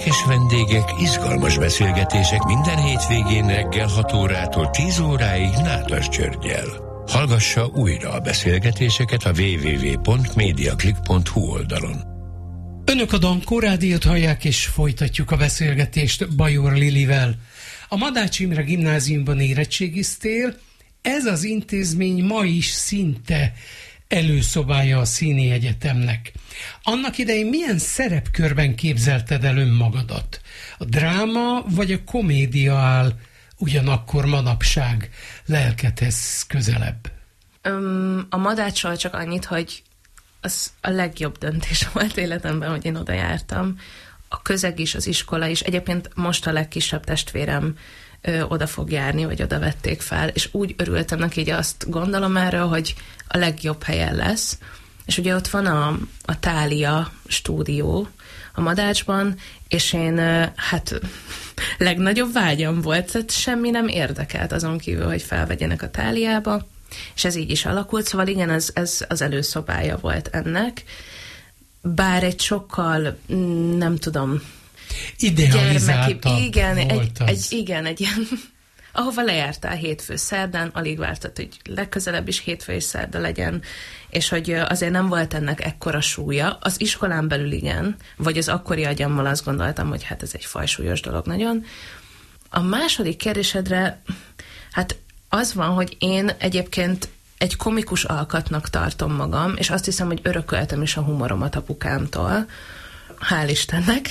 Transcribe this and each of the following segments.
És vendégek, izgalmas beszélgetések minden hétvégén reggel 6 órától 10 óráig Nádas Györggyel. Hallgassa újra a beszélgetéseket a www.mediaclick.hu oldalon. Önök a Dankó Rádiót hallják, és folytatjuk a beszélgetést Bajor Lilivel. A Madács Imre Gimnáziumban érettségiztél, ez az intézmény ma is szinte előszobája a Színi Egyetemnek. Annak idején milyen szerepkörben képzelted el önmagadat? A dráma vagy a komédia áll ugyanakkor manapság lelkedhez közelebb? A Madáccsal csak annyit, hogy az a legjobb döntés volt életemben, hogy én oda jártam. A közeg is, az iskola is. Egyébként most a legkisebb testvérem oda fog járni, vagy oda vették fel, és úgy örültem neki, így azt gondolom erről, hogy a legjobb helyen lesz. És ugye ott van a Thália stúdió a Madácsban, és én legnagyobb vágyam volt, tehát semmi nem érdekelt azon kívül, hogy felvegyenek a Tháliába, és ez így is alakult, szóval igen, ez az előszobája volt ennek, bár egy sokkal, nem tudom, idealizáltabb igen, egy ilyen, ahova lejártál hétfő szerdán, alig vártad, hogy legközelebb is hétfő és szerda legyen, és hogy azért nem volt ennek ekkora súlya. Az iskolán belül igen, vagy az akkori agyammal azt gondoltam, hogy hát ez egy fajsúlyos dolog nagyon. A második kérdésedre, hát az van, hogy én egyébként egy komikus alkatnak tartom magam, és azt hiszem, hogy örököltem is a humoromat apukámtól, hál' Istennek,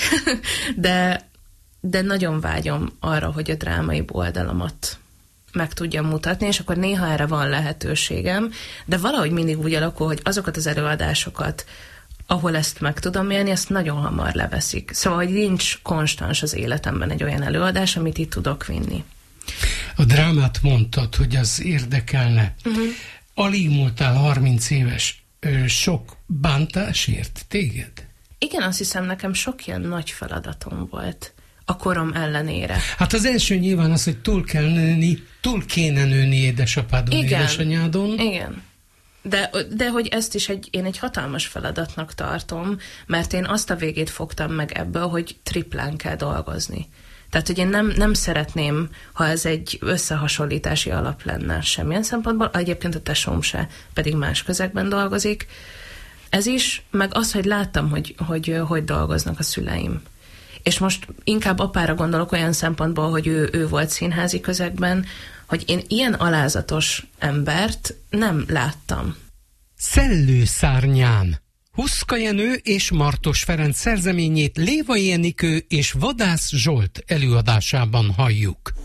de nagyon vágyom arra, hogy a drámai oldalamat meg tudjam mutatni, és akkor néha erre van lehetőségem, de valahogy mindig úgy alakul, hogy azokat az előadásokat, ahol ezt meg tudom élni, ezt nagyon hamar leveszik. Szóval, hogy nincs konstans az életemben egy olyan előadás, amit itt tudok vinni. A drámát mondtad, hogy az érdekelne. Alig múltál 30 éves, sok bántás ért téged? Igen, azt hiszem, nekem sok ilyen nagy feladatom volt a korom ellenére. Hát az első nyilván az, hogy túl kéne nőni édesapádon, igen, édesanyádon. Igen. De hogy ezt is én egy hatalmas feladatnak tartom, mert én azt a végét fogtam meg ebből, hogy triplán kell dolgozni. Tehát, hogy én nem szeretném, ha ez egy összehasonlítási alap lenne semmilyen szempontból, egyébként a tesóm se, pedig más közegben dolgozik. Ez is, meg az, hogy láttam, hogy dolgoznak a szüleim. És most inkább apára gondolok olyan szempontból, hogy ő volt színházi közegben, hogy én ilyen alázatos embert nem láttam. Szellőszárnyán. Huszka Jenő és Martos Ferenc szerzeményét Lévai Enikő és Vadász Zsolt előadásában halljuk.